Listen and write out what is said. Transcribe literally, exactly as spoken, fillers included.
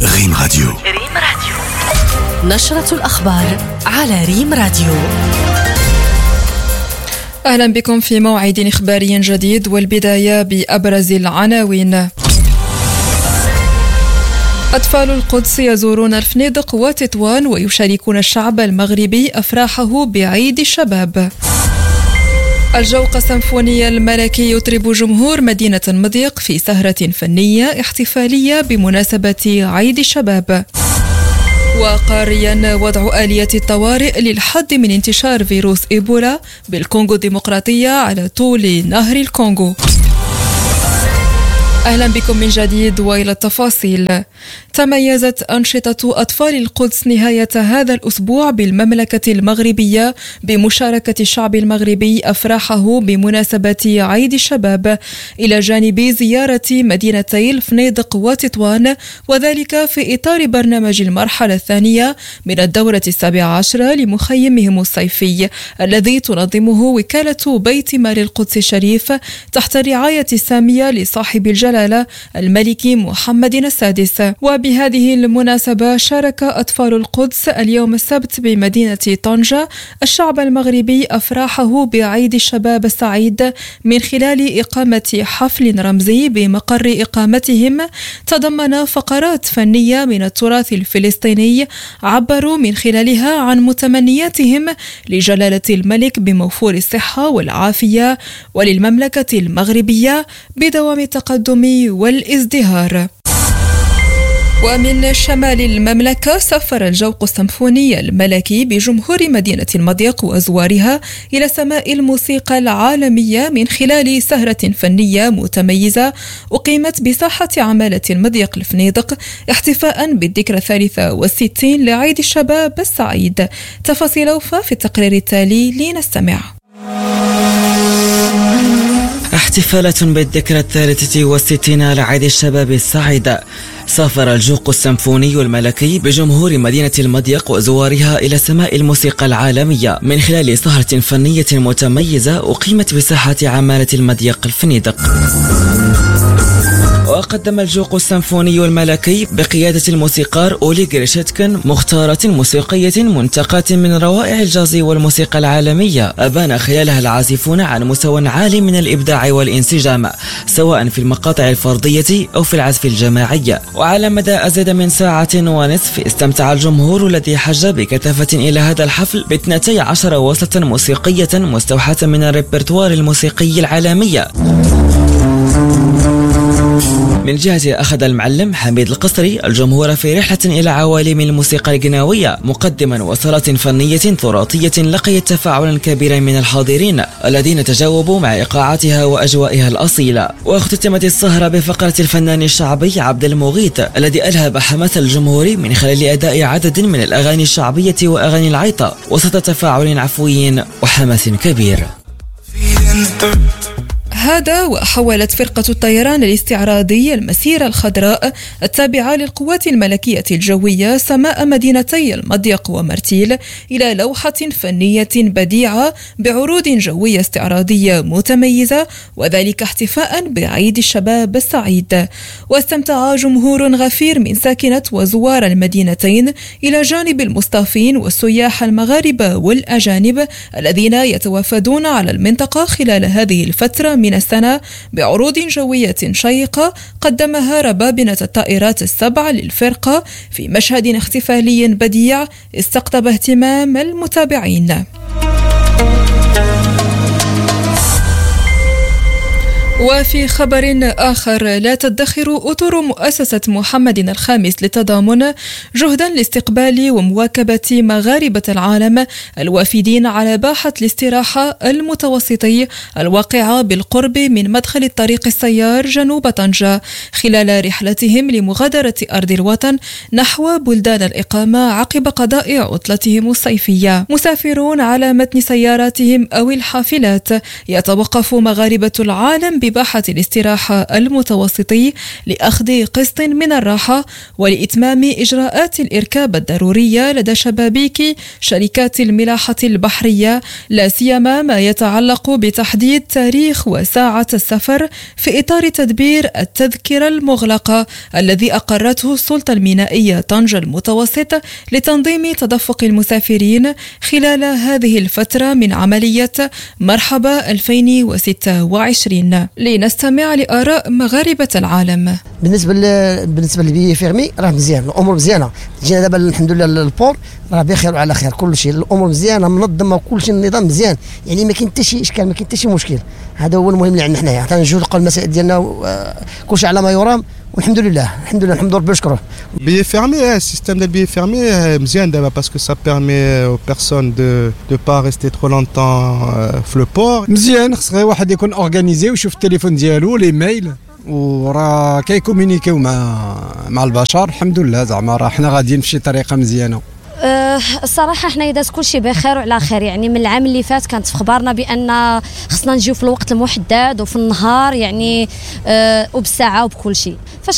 ريم راديو. ريم راديو نشرة الأخبار على ريم راديو. أهلا بكم في موعد إخباري جديد، والبداية بأبرز العناوين. أطفال القدس يزورون الفنيدق وتطوان ويشاركون الشعب المغربي أفراحه بعيد الشباب. الجوق السيمفوني الملكي يطرب جمهور مدينة المضيق في سهرة فنية احتفالية بمناسبة عيد الشباب. وقاريا وضع آلية الطوارئ للحد من انتشار فيروس إيبولا بالكونغو الديمقراطية على طول نهر الكونغو. أهلا بكم من جديد وإلى التفاصيل. تميزت أنشطة أطفال القدس نهاية هذا الأسبوع بالمملكة المغربية بمشاركة الشعب المغربي أفراحه بمناسبة عيد الشباب، إلى جانب زيارة مدينتي الفنيدق وتطوان، وذلك في إطار برنامج المرحلة الثانية من الدورة السابعة عشرة لمخيمهم الصيفي الذي تنظمه وكالة بيت مال القدس الشريف تحت الرعاية السامية لصاحب الجلالة الملك محمد السادس. وبهذه المناسبة شارك أطفال القدس اليوم السبت بمدينة طنجة الشعب المغربي أفراحه بعيد الشباب السعيد من خلال إقامة حفل رمزي بمقر إقامتهم تضمن فقرات فنية من التراث الفلسطيني عبروا من خلالها عن متمنياتهم لجلالة الملك بموفور الصحة والعافية وللمملكة المغربية بدوام التقدم والازدهار. ومن شمال المملكة سافر الجوق السيمفوني الملكي بجمهور مدينة المضيق وزوارها إلى سماء الموسيقى العالمية من خلال سهرة فنية متميزة أقيمت بساحة عمالة المضيق الفنيدق احتفاء بالذكرى الثالثة والستين لعيد الشباب السعيد. تفاصيل أوفى في التقرير التالي لنستمع. احتفالات بالذكرى الثالثة والستين لعيد الشباب السعيد. سافر الجوق السيمفوني الملكي بجمهور مدينة المضيق وزوارها إلى سماء الموسيقى العالمية من خلال سهرة فنية متميزة أقيمت بساحة عمالة المضيق الفنيدق. وقدم الجوق السيمفوني الملكي بقيادة الموسيقار أولي غريشتكن مختارات موسيقية منتقاة من روائع الجاز والموسيقى العالمية أبان خلالها العازفون عن مستوى عالي من الإبداع والانسجام سواء في المقاطع الفردية أو في العزف الجماعي. وعلى مدى أزيد من ساعة ونصف استمتع الجمهور الذي حج بكثافة إلى هذا الحفل باثنتي عشر وصلة موسيقية مستوحاة من الريبرتوار الموسيقي العالمي. من جهة أخذ المعلم حميد القصري الجمهور في رحلة إلى عوالم الموسيقى الغناوية مقدما وصلات فنية تراثية لقيت تفاعلا كبيرا من الحاضرين الذين تجاوبوا مع إيقاعاتها وأجوائها الأصيلة. واختتمت السهرة بفقرة الفنان الشعبي عبد المغيث الذي ألهب حماس الجمهور من خلال أداء عدد من الأغاني الشعبية وأغاني العيطة وسط تفاعل عفوي وحماس كبير. هذا وحولت فرقة الطيران الاستعراضي المسيرة الخضراء التابعة للقوات الملكية الجوية سماء مدينتي المضيق ومرتيل إلى لوحة فنية بديعة بعروض جوية استعراضية متميزة، وذلك احتفاء بعيد الشباب السعيد. واستمتع جمهور غفير من ساكنة وزوار المدينتين إلى جانب المصطافين والسياح المغاربة والأجانب الذين يتوافدون على المنطقة خلال هذه الفترة من السنة بعروض جوية شيقة قدمها ربابنة الطائرات السبع للفرقة في مشهد احتفالي بديع استقطب اهتمام المتابعين. وفي خبر آخر، لا تدخر أطر مؤسسة محمد الخامس للتضامن جهدا لاستقبال ومواكبة مغاربة العالم الوافدين على باحة الاستراحة المتوسطي الواقعة بالقرب من مدخل الطريق السيار جنوب طنجة خلال رحلتهم لمغادرة أرض الوطن نحو بلدان الإقامة عقب قضاء عطلتهم الصيفية. مسافرون على متن سياراتهم أو الحافلات يتوقف مغاربة العالم إباحة الاستراحة المتوسطي لأخذ قسط من الراحة ولإتمام إجراءات الإركاب الضرورية لدى شبابيك شركات الملاحة البحرية، لا سيما ما يتعلق بتحديد تاريخ وساعة السفر في إطار تدبير التذكرة المغلقة الذي أقرته السلطة المينائية طنجة المتوسط لتنظيم تدفق المسافرين خلال هذه الفترة من عملية مرحبا ألفين وستة وعشرين. لنستمع لآراء مغاربة العالم. بالنسبة ل... بالنسبة لبي فيرمي راه مزيان، الأمور مزيانة. جينا دابا الحمد لله البور راه بخير وعلى خير، كل شيء الأمور مزيانة منظمة وكل شيء النظام مزيان، يعني ما كاين حتى شي إشكال، ما كاين حتى شي مشكل. هذا هو المهم اللي عندنا حنايا، حتى نجهدوا المسائل ديالنا كل شيء على ما يرام، والحمد لله الحمد لله الحمد لله بشكره. Billet fermé, le système de billet fermé مزيان دابا parce que ça permet aux personnes de de pas rester trop longtemps في le port. مزيان، خص غير واحد يكون اورغانيزي ويشوف التليفون ديالو لي ميل وراه كيكومونيكيو مع مع البشر. الحمد لله زعما راه حنا غاديين في شي طريقه مزيانه. أه الصراحه حنا داز كل شيء بخير وعلى خير، يعني من العام اللي فات كانت في خبارنا بان خصنا نجيو في الوقت المحدد وفي النهار يعني أه وبالساعه وبكل شيء.